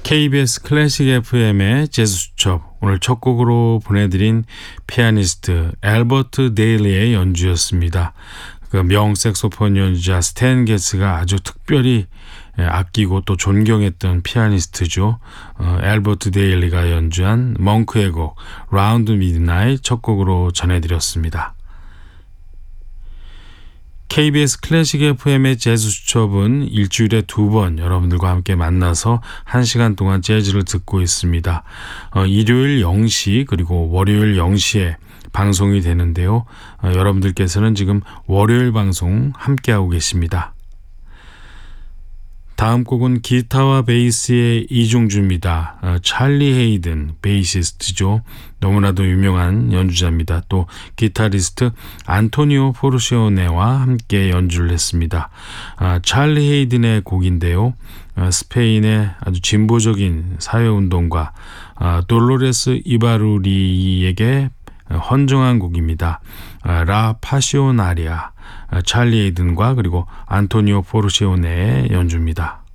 KBS 클래식 FM의 재즈 수첩, 오늘 첫 곡으로 보내드린 피아니스트 앨버트 데일리의 연주였습니다. 그 명색소폰 연주자 스탠 게츠가 아주 특별히 아끼고 또 존경했던 피아니스트죠. 앨버트 데일리가 연주한 멍크의 곡 라운드 미드나잇 첫 곡으로 전해드렸습니다. KBS 클래식 FM의 재즈 수첩은 일주일에 2번 여러분들과 함께 만나서 1시간 동안 재즈를 듣고 있습니다. 일요일 0시 그리고 월요일 0시에 방송이 되는데요. 여러분들께서는 지금 월요일 방송 함께하고 계십니다. 다음 곡은 기타와 베이스의 이중주입니다. 찰리 헤이든 베이시스트죠. 너무나도 유명한 연주자입니다. 또 기타리스트 안토니오 포르시오네와 함께 연주를 했습니다. 찰리 헤이든의 곡인데요. 스페인의 아주 진보적인 사회운동가 돌로레스 이바루리에게 헌정한 곡입니다. 라 파시오나리아, 찰리 헤이든과 그리고 안토니오 포르시오네의 연주입니다.